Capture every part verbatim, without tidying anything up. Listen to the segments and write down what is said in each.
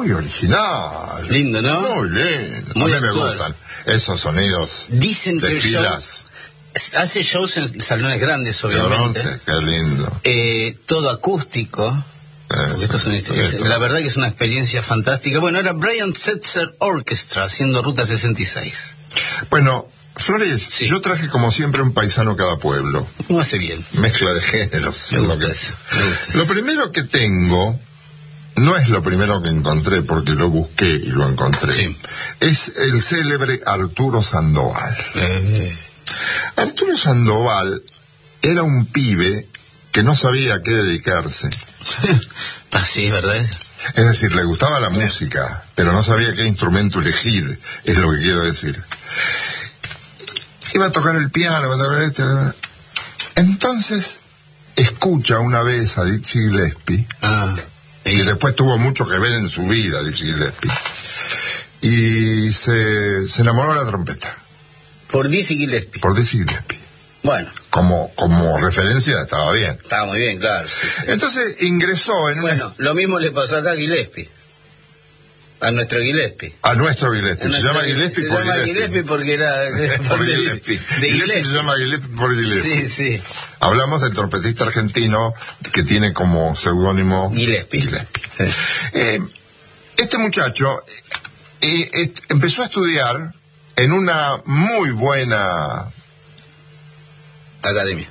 muy original. Lindo, ¿no? Muy lindo. Muy a mí actual. me gustan esos sonidos. Dicen de que el show filas hace shows en salones grandes, de obviamente. bronce, qué lindo. Eh, todo acústico. Porque esto es un- es- esto. la verdad que es una experiencia fantástica. Bueno, era Brian Setzer Orchestra haciendo Ruta sesenta y seis. Bueno, Flores, Sí. yo traje como siempre un paisano a cada pueblo. No hace bien. Mezcla de géneros. Me es lo gusta que- eso, me gusta eso. Lo primero que tengo, no es lo primero que encontré porque lo busqué y lo encontré, Sí. es el célebre Arturo Sandoval. Eh, Arturo Sandoval era un pibe que no sabía a qué dedicarse. Así, ¿verdad? Es decir, le gustaba la música, pero no sabía qué instrumento elegir, es lo que quiero decir. Iba a tocar el piano, iba a tocar este. Entonces, escucha una vez a Dizzy Gillespie, Ah, y después tuvo mucho que ver en su vida, Dizzy Gillespie, y se, se enamoró de la trompeta, por Dizzy Gillespie. por Dizzy Gillespie. Bueno, Como, como referencia estaba bien. estaba muy bien, claro. Sí, sí. Entonces ingresó en una- Bueno, lo mismo le pasó acá a Gillespie. A nuestro Gillespie. a nuestro Gillespie. A Se nuestro- llama Gillespie se por llama Gillespie. Gillespie porque era Por de, Gillespie. de Gillespie Gillespie. se llama Gillespie por Gillespie. Sí, sí. Hablamos del trompetista argentino que tiene como seudónimo Gillespie. Gillespie. Sí. Eh, este muchacho eh, est- empezó a estudiar en una muy buena... Academia.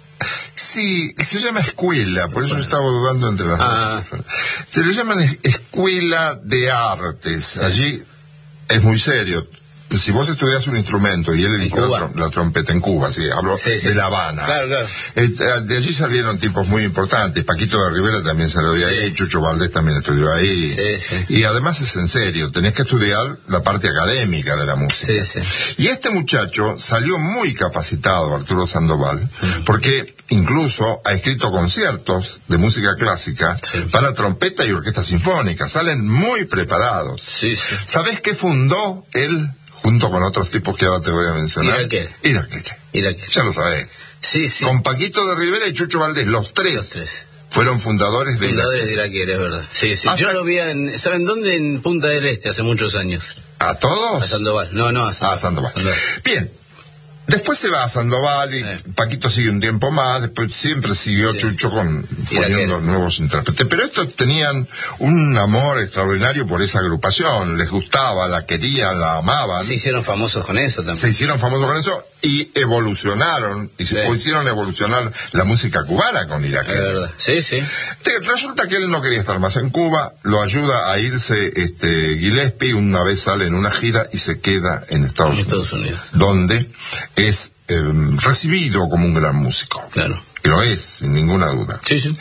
Sí, se llama escuela, por eso yo estaba dudando entre las Ah. dos. Se le llaman es- escuela de artes. Allí es muy serio. Si vos estudias un instrumento y él eligió la, Cuba. trom- la trompeta en Cuba, sí, hablo Sí, sí. de La Habana. Claro, claro. Eh, de allí salieron tipos muy importantes. Paquito de Rivera también salió de ahí, Sí. Chucho Valdés también estudió ahí. Sí, sí. Y además es en serio, tenés que estudiar la parte académica de la música. Sí, sí. Y este muchacho salió muy capacitado, Arturo Sandoval, porque incluso ha escrito conciertos de música clásica Sí. para trompeta y orquesta sinfónica. Salen muy preparados. Sí, sí. ¿Sabés qué fundó él junto con otros tipos que ahora te voy a mencionar? Iraquere. Iraquere. Mira que. Ya lo sabés. Sí, sí. Con Paquito de Rivera y Chucho Valdés, los tres, Los tres. fueron fundadores de Fundadores Iraquere. de Iraquere, es verdad. Sí, sí. Hasta- Yo lo vi en. ¿Saben dónde? En Punta del Este, hace muchos años. ¿A todos? A Sandoval. No, no, a Sandoval. Ah, Sandoval. Sandoval. Bien. Después se va a Sandoval y Sí. Paquito sigue un tiempo más, después siempre siguió Sí. Chucho con Iraquere. poniendo nuevos intérpretes. Pero estos tenían un amor extraordinario por esa agrupación, les gustaba, la querían, la amaban. Se hicieron famosos con eso también. Se hicieron famosos con eso y evolucionaron, y se Sí. hicieron evolucionar la música cubana con Es Iraquere. verdad. Sí, sí. Te- Resulta que él no quería estar más en Cuba, lo ayuda a irse este Gillespie, una vez sale en una gira y se queda en Estados, En Unidos, Estados Unidos. donde es eh, recibido como un gran músico. Claro. Que lo es, sin ninguna duda. Sí, sí.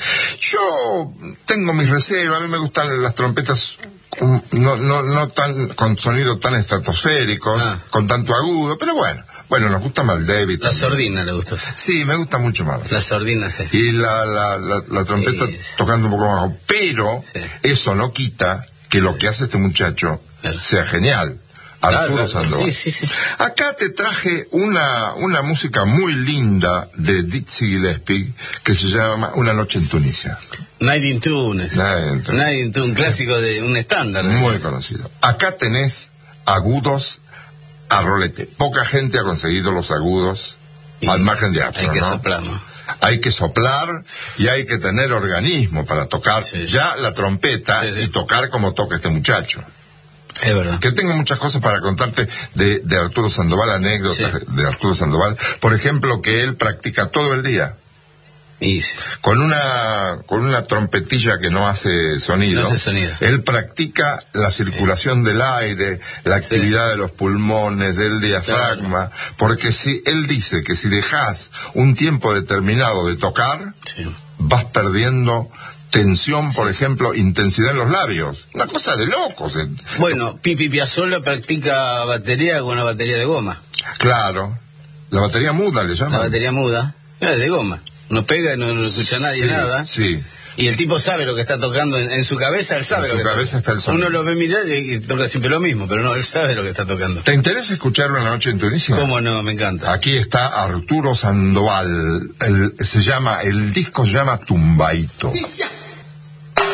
Yo tengo mis reservas, a mí me gustan las trompetas um, no, no, no tan con sonido tan estratosférico, Ah. con tanto agudo, pero bueno, bueno, nos gusta más el David. La también. sordina le gustó. Sí, me gusta mucho más. La sordina, sí. Y la, la, la, la trompeta Sí. tocando un poco más bajo. Pero Sí. eso no quita que lo que hace este muchacho Claro. sea genial. Arturo Claro, Sandoval. sí, sí, sí. Acá te traje una, una música muy linda de Dizzy Gillespie que se llama Una noche en Tunisia. Night in Tunes. Night in Tunes. Night in Tunes, un clásico de un estándar. ¿no? Muy conocido. Acá tenés agudos a rolete. Poca gente ha conseguido los agudos Y al margen de Hay Armstrong, que ¿no? soplar, ¿no? Hay que soplar y hay que tener organismo para tocar Sí. ya la trompeta Sí, sí. y tocar como toca este muchacho. Es verdad. Que tengo muchas cosas para contarte de, de Arturo Sandoval, anécdotas Sí. de Arturo Sandoval. Por ejemplo, que él practica todo el día Y sí. con una con una trompetilla que no hace sonido. No hace sonido. Él practica la circulación del aire, la actividad de los pulmones, del diafragma, porque si él dice que si dejas un tiempo determinado de tocar, Sí. vas perdiendo tensión, por ejemplo, intensidad en los labios. Una cosa de locos. eh. Bueno, Pipi Piazzolla practica batería con una batería de goma. Claro. La batería muda le La llaman. batería muda. Es de goma. No pega y no, no escucha nadie Sí, nada. Sí. Y el tipo sabe lo que está tocando en, en su cabeza, él sabe En lo su que cabeza está el sonido. Uno lo ve mirar y, y toca siempre lo mismo, pero no, él sabe lo que está tocando. ¿Te interesa escuchar Una noche en Tunisia? ¿Cómo no? Me encanta. Aquí está Arturo Sandoval. El- se llama, el disco se llama Tumbaito. Tunisia.